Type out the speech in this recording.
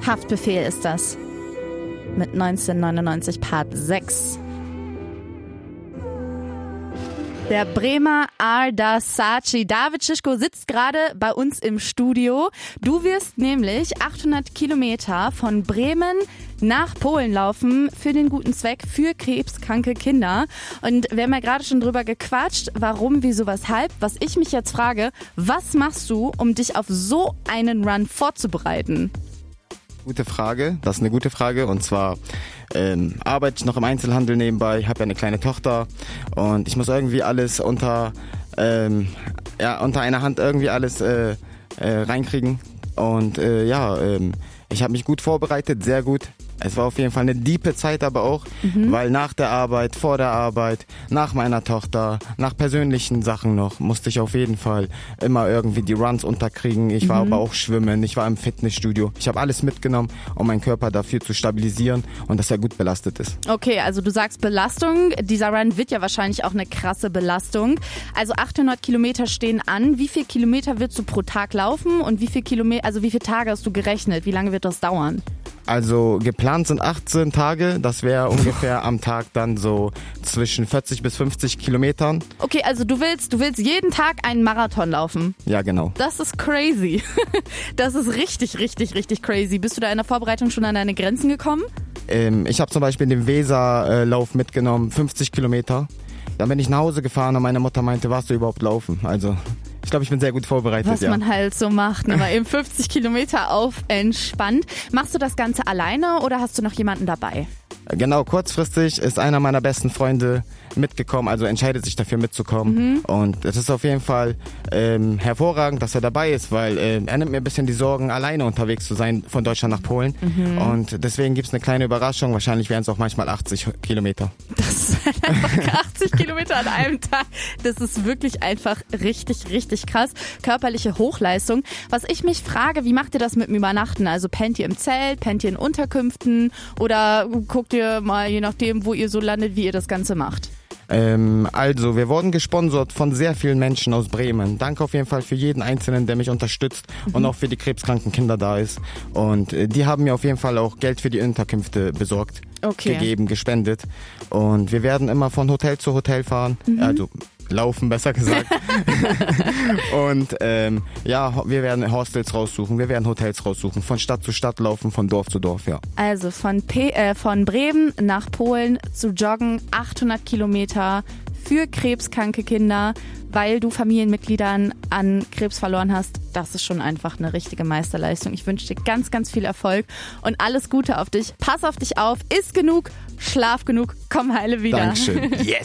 Haftbefehl ist das. Mit 1999 Part 6. Der Bremer Arda Saci. David Schischko sitzt gerade bei uns im Studio. Du wirst nämlich 800 Kilometer von Bremen nach Polen laufen für den guten Zweck, für krebskranke Kinder. Und wir haben ja gerade schon drüber gequatscht, warum, wieso, weshalb. Was ich mich jetzt frage, was machst du, um dich auf so einen Run vorzubereiten? Gute Frage, das ist eine gute Frage, und zwar arbeite ich noch im Einzelhandel nebenbei, habe ja eine kleine Tochter und ich muss irgendwie alles unter einer Hand irgendwie alles reinkriegen und ich habe mich gut vorbereitet, sehr gut. Es war auf jeden Fall eine diepe Zeit aber auch, weil nach der Arbeit, vor der Arbeit, nach meiner Tochter, nach persönlichen Sachen noch, musste ich auf jeden Fall immer irgendwie die Runs unterkriegen. Ich war aber auch schwimmen, ich war im Fitnessstudio. Ich habe alles mitgenommen, um meinen Körper dafür zu stabilisieren und dass er gut belastet ist. Okay, also du sagst Belastung. Dieser Run wird ja wahrscheinlich auch eine krasse Belastung. Also 800 Kilometer stehen an. Wie viel Kilometer willst du pro Tag laufen und wie viel Tage hast du gerechnet? Wie lange wird das dauern? Also geplant sind 18 Tage, das wäre ungefähr am Tag dann so zwischen 40 bis 50 Kilometern. Okay, also du willst jeden Tag einen Marathon laufen? Ja, genau. Das ist crazy. Das ist richtig, richtig, richtig crazy. Bist du da in der Vorbereitung schon an deine Grenzen gekommen? Ich habe zum Beispiel den Weserlauf mitgenommen, 50 Kilometer. Dann bin ich nach Hause gefahren und meine Mutter meinte, warst du überhaupt laufen? Also ich glaube, ich bin sehr gut vorbereitet. Was man halt so macht, ne? Mal eben 50 Kilometer auf entspannt. Machst du das Ganze alleine oder hast du noch jemanden dabei? Genau, kurzfristig ist einer meiner besten Freunde mitgekommen, also entscheidet sich dafür mitzukommen. Und es ist auf jeden Fall hervorragend, dass er dabei ist, weil er nimmt mir ein bisschen die Sorgen, alleine unterwegs zu sein von Deutschland nach Polen. Und deswegen gibt es eine kleine Überraschung, wahrscheinlich wären es auch manchmal 80 Kilometer. Das ist halt einfach 80 Kilometer an einem Tag. Das ist wirklich einfach richtig, richtig krass. Körperliche Hochleistung. Was ich mich frage, wie macht ihr das mit dem Übernachten? Also pennt ihr im Zelt, pennt ihr in Unterkünften oder guckt ihr mal, je nachdem, wo ihr so landet, wie ihr das Ganze macht? Also, wir wurden gesponsert von sehr vielen Menschen aus Bremen. Danke auf jeden Fall für jeden Einzelnen, der mich unterstützt und auch für die krebskranken Kinder da ist. Und die haben mir auf jeden Fall auch Geld für die Unterkünfte besorgt, gegeben, gespendet. Und wir werden immer von Hotel zu Hotel fahren, also laufen, besser gesagt. Und wir werden Hostels raussuchen, wir werden Hotels raussuchen, von Stadt zu Stadt laufen, von Dorf zu Dorf, ja. Also von Bremen nach Polen zu joggen, 800 Kilometer für krebskranke Kinder, weil du Familienmitgliedern an Krebs verloren hast. Das ist schon einfach eine richtige Meisterleistung. Ich wünsche dir ganz, ganz viel Erfolg und alles Gute auf dich. Pass auf dich auf, iss genug, schlaf genug, komm heile wieder. Dankeschön. Yes.